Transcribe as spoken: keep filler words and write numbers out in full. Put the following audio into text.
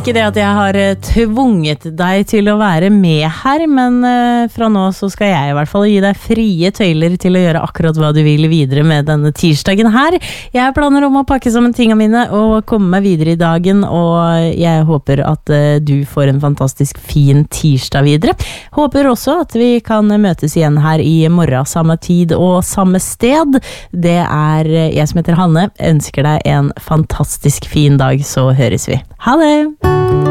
Ikke det at jeg har tvunget deg til å være med her, men fra nå så skal jeg i hvert fall gi deg frie tøyler til å gjøre akkurat hva du vil videre med denne tirsdagen her. Jeg planer om å pakke sammen tingene mine og komme meg videre i dagen, og jeg håper at du får en fantastisk fin tirsdag videre. Håper også at vi kan møtes igjen her i morgen, samme tid og samme sted. Det er jeg som heter Hanne, ønsker deg en fantastisk fin dag, så høres vi. Ha det!